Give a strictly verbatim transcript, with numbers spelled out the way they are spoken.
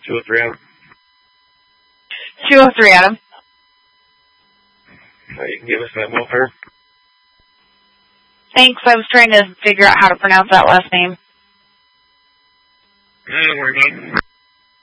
two oh three, Adam. two oh three, Adam. Uh, you can give us that welfare. Thanks, I was trying to figure out how to pronounce that last name. Don't worry about it.